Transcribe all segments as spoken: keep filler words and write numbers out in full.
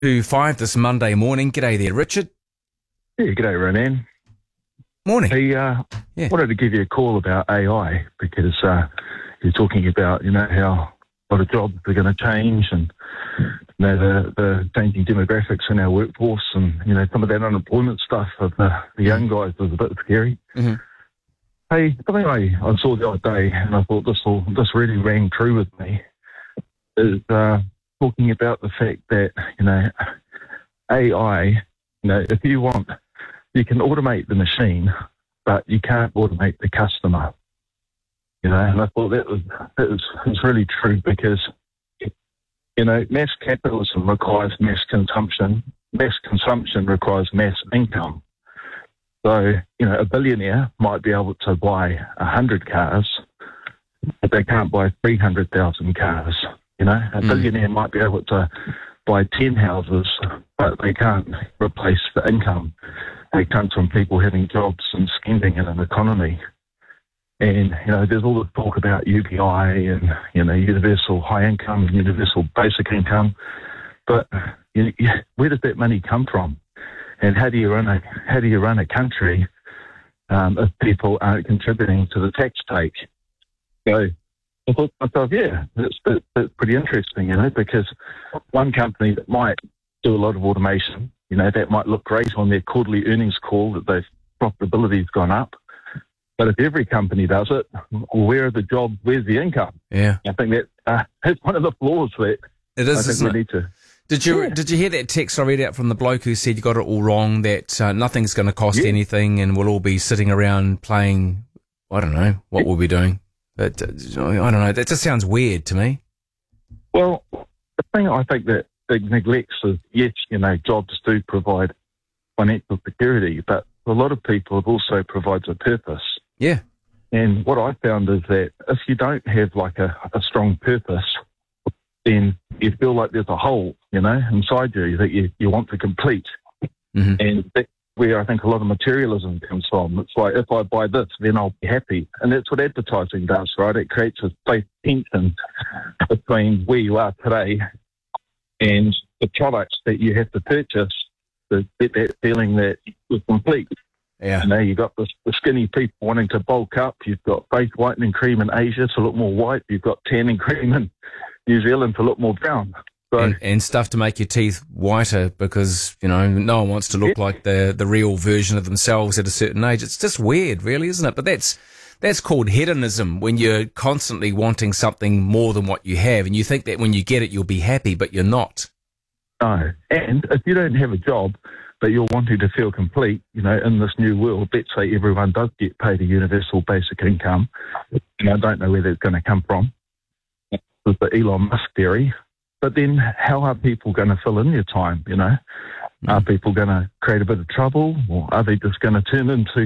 Two five this Monday morning. G'day there, Richard. Yeah, g'day, Ronan. Morning. Hey, uh, Yeah. wanted to give you a call about A I because uh, you're talking about, you know, how a lot of jobs are going to change and, you know, the, the changing demographics in our workforce and, you know, some of that unemployment stuff of the, the young guys is a bit scary. Mm-hmm. Hey, something I, I saw the other day and I thought this will, this really rang true with me is uh, talking about the fact that, you know, A I, you know, if you want, you can automate the machine, but you can't automate the customer. You know, and I thought that was, that was, was really true because, you know, mass capitalism requires mass consumption. Mass consumption requires mass income. So, you know, a billionaire might be able to buy a hundred cars, but they can't buy three hundred thousand cars. You know, a Mm. billionaire might be able to buy ten houses, but they can't replace the income that comes from people having jobs and spending in an economy. And, you know, there's all this talk about U B I and, you know, universal high income, universal basic income. But you, you, where does that money come from? And how do you run a, how do you run a country um, if people aren't contributing to the tax take? So I thought to myself, yeah, that's, that, that's pretty interesting, you know, because one company that might do a lot of automation, you know, that might look great on their quarterly earnings call that their profitability's gone up. But if every company does it, well, where are the jobs? Where's the income? Yeah, I think that uh, that's one of the flaws that it I is, think isn't we it? need to. Did you Yeah. did you hear that text I read out from the bloke who said you got it all wrong? That uh, nothing's going to cost Yeah. anything, and we'll all be sitting around playing. I don't know what we'll be doing, but uh, I don't know. That just sounds weird to me. Well, the thing I think that it neglects is, yes, you know, jobs do provide financial security, but a lot of people it also provides a purpose. Yeah. And what I found is that if you don't have like a, a strong purpose, then you feel like there's a hole, you know, inside you that you, you want to complete. Mm-hmm. And that's where I think a lot of materialism comes from. It's like, if I buy this, then I'll be happy. And that's what advertising does, right? It creates a safe tension between where you are today and the products that you have to purchase to get that feeling that you're complete. Yeah. You know, you've got the, the skinny people wanting to bulk up. You've got face whitening cream in Asia to look more white. You've got tanning cream in New Zealand to look more brown. So, And, and stuff to make your teeth whiter because, you know, no one wants to look Yeah. like the the real version of themselves at a certain age. It's just weird, really, isn't it? But that's that's called hedonism, when you're constantly wanting something more than what you have, and you think that when you get it, you'll be happy, but you're not. no. And if you don't have a job, but you're wanting to feel complete, you know, in this new world, let's say everyone does get paid a universal basic income, and I don't know where that's going to come from, with the Elon Musk theory. But then how are people going to fill in their time, you know? Are people going to create a bit of trouble, or are they just going to turn into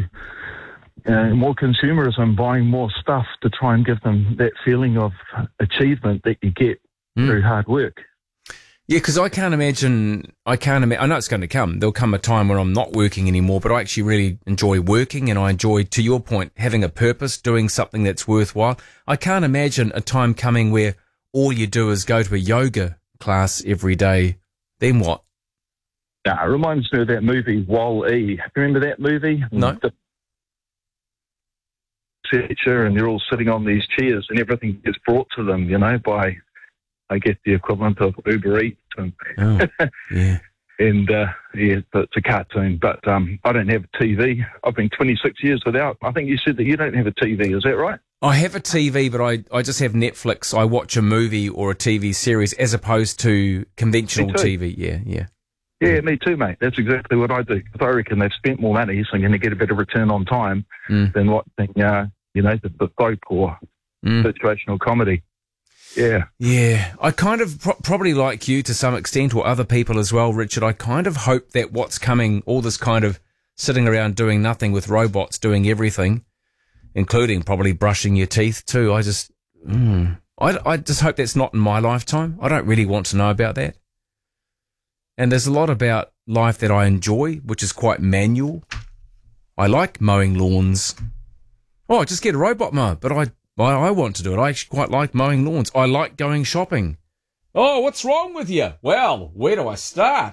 uh, more consumerism, buying more stuff to try and give them that feeling of achievement that you get Mm. through hard work? Yeah, because I can't imagine, I can't imagine, I know it's going to come. There'll come a time where I'm not working anymore, but I actually really enjoy working, and I enjoy, to your point, having a purpose, doing something that's worthwhile. I can't imagine a time coming where all you do is go to a yoga class every day. Then what? Yeah, it reminds me of that movie Wall-E. Remember that movie? No. The teacher, and they're all sitting on these chairs, and everything gets brought to them, you know, by, I guess, the equivalent of Uber Eats. And, Oh, yeah. and uh, yeah, but it's a cartoon. But um, I don't have a T V. I've been twenty-six years without. I think you said that you don't have a T V. Is that right? I have a T V, but I, I just have Netflix. I watch a movie or a T V series as opposed to conventional Me too. T V. Yeah, yeah. Yeah, me too, mate. That's exactly what I do. Because I reckon they've spent more money, so I'm going to get a better return on time Mm. than watching, uh, you know, the, the soap or Mm. situational comedy. Yeah. Yeah, I kind of pro- probably like you to some extent, or other people as well, Richard. I kind of hope that what's coming, all this kind of sitting around doing nothing with robots doing everything, including probably brushing your teeth too. I just, mm, I, I just hope that's not in my lifetime. I don't really want to know about that. And there's a lot about life that I enjoy, which is quite manual. I like mowing lawns. Oh, just get a robot mower, but I I, I want to do it. I actually quite like mowing lawns. I like going shopping. Oh, what's wrong with you? Well, where do I start?